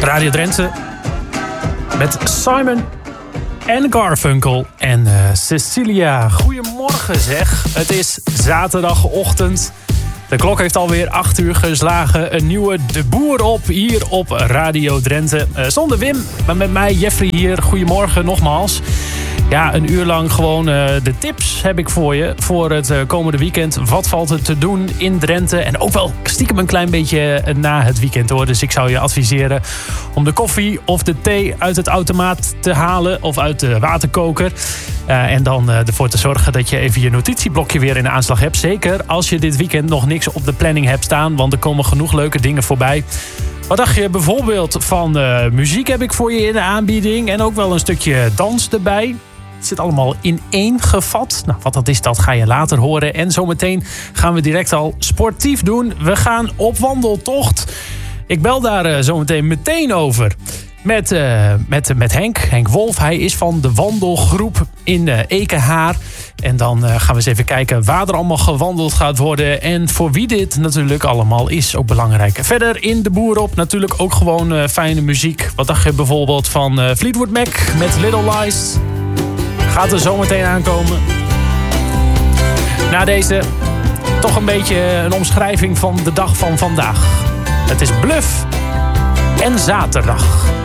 Radio Drenthe. Met Simon en Garfunkel en Cecilia. Goedemorgen zeg. Het is zaterdagochtend. De klok heeft alweer 8 uur geslagen. Een nieuwe De Boer op hier op Radio Drenthe. Zonder Wim, maar met mij Jeffrey hier. Goedemorgen nogmaals. Ja, een uur lang gewoon de tips heb ik voor je. Voor het komende weekend. Wat valt er te doen in Drenthe? En ook wel stiekem een klein beetje na het weekend hoor. Dus ik zou je adviseren om de koffie of de thee uit het automaat te halen. Of uit de waterkoker. En dan ervoor te zorgen dat je even je notitieblokje weer in de aanslag hebt. Zeker als je dit weekend nog niks op de planning hebt staan. Want er komen genoeg leuke dingen voorbij. Wat dacht je bijvoorbeeld van muziek heb ik voor je in de aanbieding. En ook wel een stukje dans erbij. Het zit allemaal in één gevat. Nou, wat dat is, dat ga je later horen. En zometeen gaan we direct al sportief doen. We gaan op wandeltocht. Ik bel daar zometeen meteen over. Met Henk Wolf. Hij is van de wandelgroep in Ekenhaar. En dan gaan we eens even kijken waar er allemaal gewandeld gaat worden. En voor wie dit natuurlijk allemaal is, ook belangrijk. Verder in De Boer op natuurlijk ook gewoon fijne muziek. Wat dacht je bijvoorbeeld van Fleetwood Mac met Little Lies? Gaat er zometeen aankomen. Na deze toch een beetje een omschrijving van de dag van vandaag. Het is Bluff en zaterdag.